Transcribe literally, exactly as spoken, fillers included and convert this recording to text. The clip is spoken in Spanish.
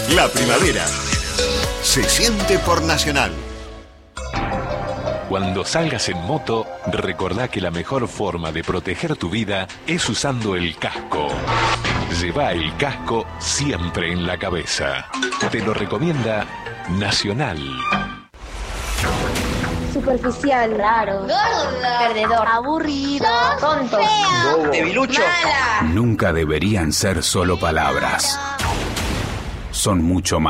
La primavera se siente por Nacional. Cuando salgas en moto, recordá que la mejor forma de proteger tu vida es usando el casco. Lleva el casco siempre en la cabeza. Te lo recomienda Nacional. Superficial, raro, gordo, perdedor, aburrido, tonto, feo, debilucho. Nunca deberían ser solo palabras. Son mucho más.